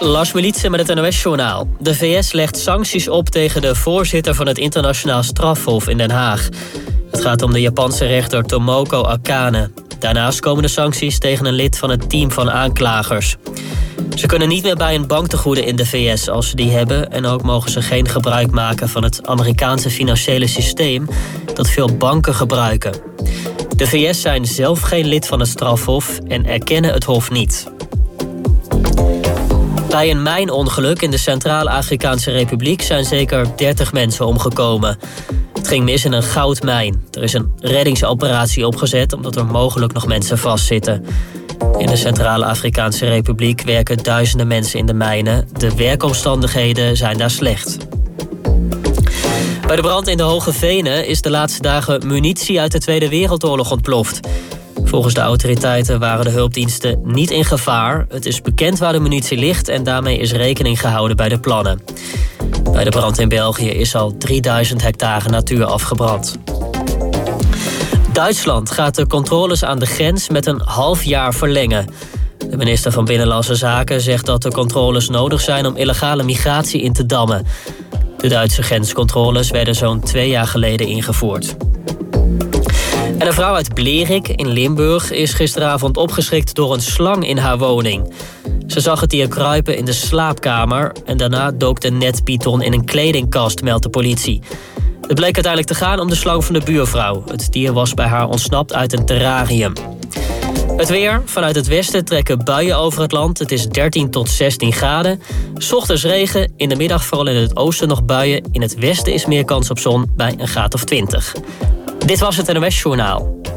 Lars Militse met het NOS-journaal. De VS legt sancties op tegen de voorzitter van het internationaal strafhof in Den Haag. Het gaat om de Japanse rechter Tomoko Akane. Daarnaast komen de sancties tegen een lid van het team van aanklagers. Ze kunnen niet meer bij een banktegoeden in de VS als ze die hebben... en ook mogen ze geen gebruik maken van het Amerikaanse financiële systeem... dat veel banken gebruiken. De VS zijn zelf geen lid van het strafhof en erkennen het hof niet. Bij een mijnongeluk in de Centraal-Afrikaanse Republiek zijn zeker 30 mensen omgekomen. Het ging mis in een goudmijn. Er is een reddingsoperatie opgezet omdat er mogelijk nog mensen vastzitten. In de Centraal-Afrikaanse Republiek werken duizenden mensen in de mijnen. De werkomstandigheden zijn daar slecht. Bij de brand in de Hoge Venen is de laatste dagen munitie uit de Tweede Wereldoorlog ontploft. Volgens de autoriteiten waren de hulpdiensten niet in gevaar. Het is bekend waar de munitie ligt en daarmee is rekening gehouden bij de plannen. Bij de brand in België is al 3000 hectare natuur afgebrand. Duitsland gaat de controles aan de grens met een half jaar verlengen. De minister van Binnenlandse Zaken zegt dat de controles nodig zijn om illegale migratie in te dammen. De Duitse grenscontroles werden zo'n 2 jaar geleden ingevoerd. En een vrouw uit Blerik in Limburg is gisteravond opgeschrikt door een slang in haar woning. Ze zag het dier kruipen in de slaapkamer en daarna dook de netpython in een kledingkast, meldt de politie. Het bleek uiteindelijk te gaan om de slang van de buurvrouw. Het dier was bij haar ontsnapt uit een terrarium. Het weer. Vanuit het westen trekken buien over het land. Het is 13 tot 16 graden. 's Ochtends regen, in de middag vooral in het oosten nog buien. In het westen is meer kans op zon bij een graad of 20. Dit was het NOS-journaal.